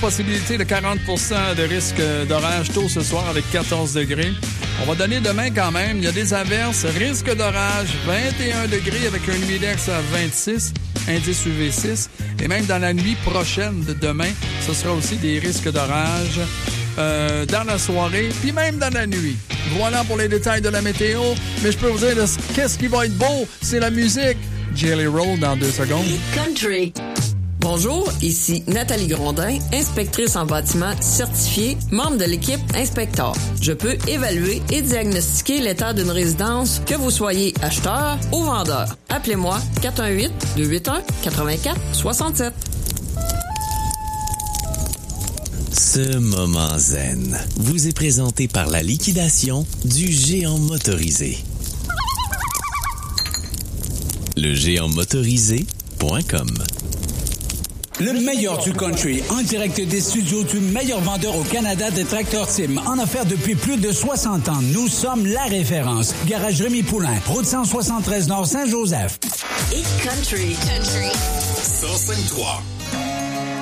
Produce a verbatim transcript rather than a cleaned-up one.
possibilité de quarante pour cent de risque d'orage tôt ce soir avec quatorze degrés. On va donner demain quand même. Il y a des averses, risque d'orage, vingt et un degrés avec un humidex à vingt-six, indice U V six. Et même dans la nuit prochaine de demain, ce sera aussi des risques d'orage euh, dans la soirée, puis même dans la nuit. Voilà pour les détails de la météo. Mais je peux vous dire, qu'est-ce qui va être beau? C'est la musique. Jelly Roll dans deux secondes. Country. Bonjour, ici Nathalie Grondin, inspectrice en bâtiment certifiée, membre de l'équipe Inspector. Je peux évaluer et diagnostiquer l'état d'une résidence, que vous soyez acheteur ou vendeur. Appelez-moi quatre un huit, deux huit un, quatre quatre six sept. Ce moment zen vous est présenté par la liquidation du géant motorisé. Le géant motorisé point com. Le meilleur du country, en direct des studios du meilleur vendeur au Canada de Tracteur Tim, en affaires depuis plus de soixante ans. Nous sommes la référence. Garage Rémi Poulain, route cent soixante-treize Nord Saint-Joseph. Et country. Country. cent cinq trois.